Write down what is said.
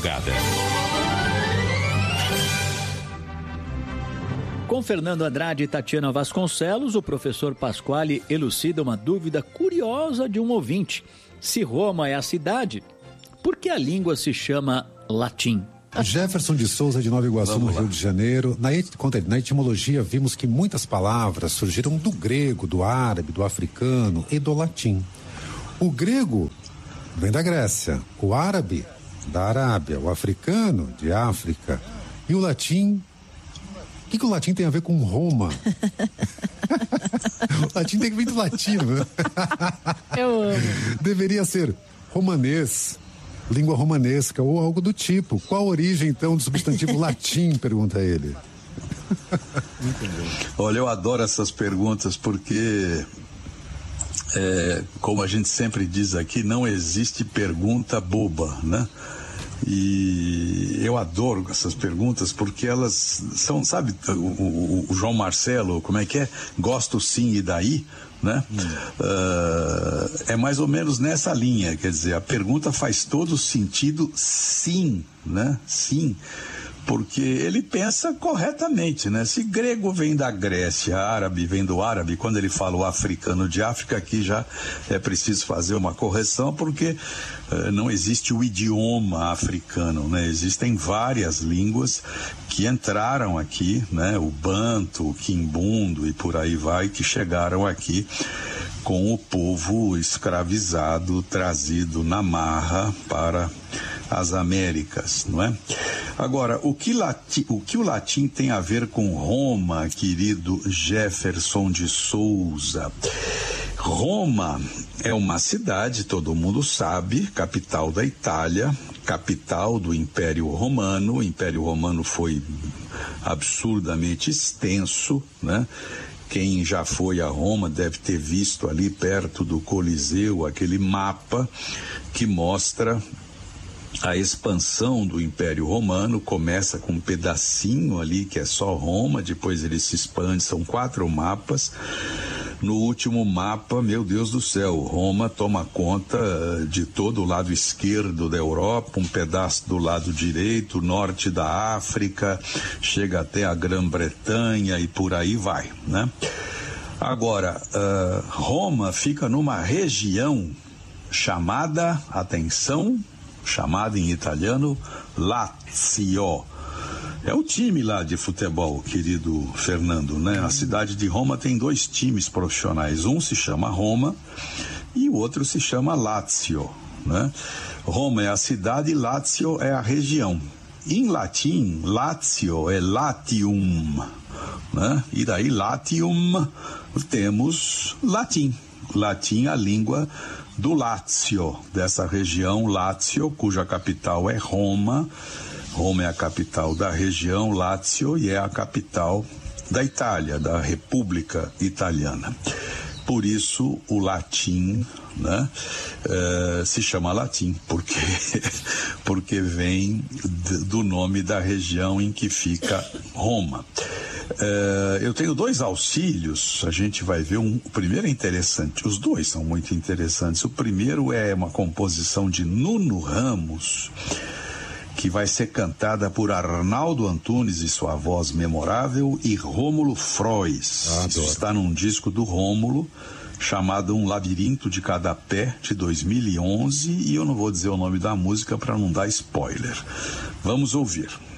madrugada. Com Fernando Andrade e Tatiana Vasconcelos, o professor Pasquale elucida uma dúvida curiosa de um ouvinte. Se Roma é a cidade, por que a língua se chama latim? Jefferson de Souza, de Nova Iguaçu, no Rio de Janeiro. Na etimologia, vimos que muitas palavras surgiram do grego, do árabe, do africano e do latim. O grego vem da Grécia, o árabe da Arábia, o africano de África e o latim... O que o latim tem a ver com Roma? O latim tem que vir do latino, né? Eu amo. Deveria ser romanês, língua romanesca ou algo do tipo. Qual a origem, então, do substantivo latim? Pergunta ele. Olha, eu adoro essas perguntas porque, como a gente sempre diz aqui, não existe pergunta boba, né? E eu adoro essas perguntas porque elas são, sabe, o João Marcelo, como é que é? Gosto sim e daí, né? É mais ou menos nessa linha, quer dizer, a pergunta faz todo sentido, sim, né? Sim. Porque ele pensa corretamente, né? Se grego vem da Grécia, árabe vem do árabe, quando ele fala o africano de África, aqui já é preciso fazer uma correção, porque não existe o idioma africano, né? Existem várias línguas que entraram aqui, né? O banto, o quimbundo e por aí vai, que chegaram aqui com o povo escravizado, trazido na marra para as Américas, não é? Agora, o que o latim tem a ver com Roma, querido Jefferson de Souza? Roma é uma cidade, todo mundo sabe, capital da Itália, capital do Império Romano. O Império Romano foi absurdamente extenso, né? Quem já foi a Roma deve ter visto ali perto do Coliseu aquele mapa que mostra a expansão do Império Romano. Começa com um pedacinho ali que é só Roma, depois ele se expande, são 4 mapas. No último mapa, meu Deus do céu, Roma toma conta de todo o lado esquerdo da Europa, um pedaço do lado direito, norte da África, chega até a Grã-Bretanha e por aí vai, né? Agora, Roma fica numa região chamada, atenção, chamada em italiano Lazio. É o time lá de futebol, querido Fernando, né? A cidade de Roma tem 2 times profissionais. Um se chama Roma e o outro se chama Lazio, né? Roma é a cidade e Lazio é a região. Em latim, Lazio é Latium, né? E daí Latium temos latim. Latim, a língua do Lácio, dessa região Lácio, cuja capital é Roma. Roma é a capital da região Lácio e é a capital da Itália, da República Italiana. Por isso o latim, né, se chama latim, porque vem do nome da região em que fica Roma. Eu tenho 2 auxílios, a gente vai ver o primeiro é interessante, os 2 são muito interessantes. O primeiro é uma composição de Nuno Ramos, que vai ser cantada por Arnaldo Antunes e sua voz memorável e Rômulo Frois. Isso está num disco do Rômulo, chamado Um Labirinto de Cada Pé, de 2011, e eu não vou dizer o nome da música para não dar spoiler. Vamos ouvir.